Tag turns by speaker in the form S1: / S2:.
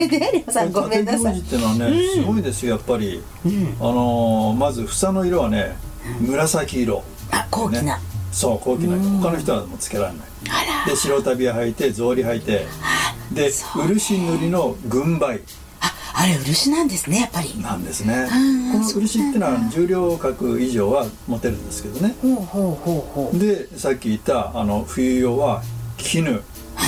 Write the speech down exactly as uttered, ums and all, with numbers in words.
S1: でリオさんごめんなさい。
S2: 縦行事ってのはね、うん、すごいですよやっぱり、うん、あのー、まず房の色はね紫色、
S1: あ高貴な、
S2: ね、そう高貴な、うん、他の人はもうつけられない。で白足袋履いて草履履いて、で漆塗りの軍配、
S1: ああれ漆なんですねやっぱり。
S2: なんですね。この漆ってのは重量角以上は持てるんですけどね。
S1: ほうほうほうほう。
S2: でさっき言ったあの冬用は絹